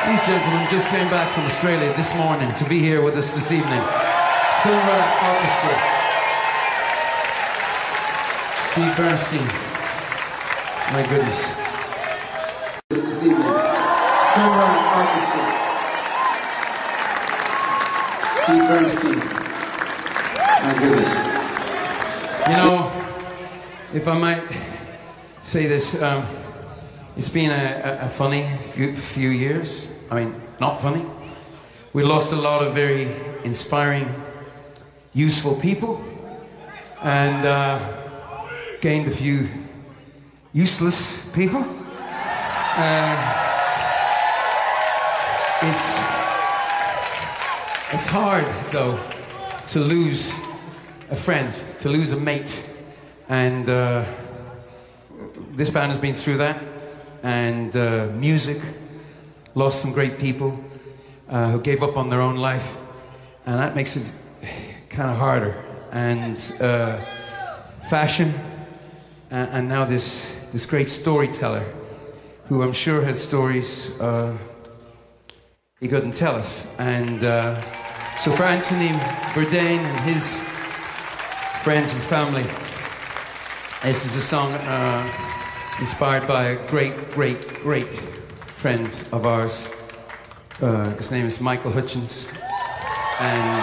These gentlemen just came back from Australia this morning to be here with us this evening. Silver Orchestra. Steve Bernstein. My goodness. This evening. Silver Orchestra. Steve Bernstein. My goodness. You know, if I might say this, it's been a funny few years. I mean, not funny. We lost a lot of very inspiring, useful people, and gained a few useless people. It's hard, though, to lose a friend, to lose a mate, and this band has been through that, and music lost some great people who gave up on their own life, and that makes it kind of harder. And fashion, and now this great storyteller, who I'm sure had stories he couldn't tell us. And so for Anthony Bourdain and his friends and family, this is a song inspired by a great friend of ours. His name is Michael Hutchence. And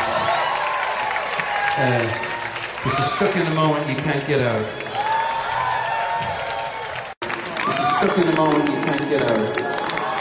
this is Stuck in the Moment You Can't Get Out. This is Stuck in the Moment You Can't Get Out.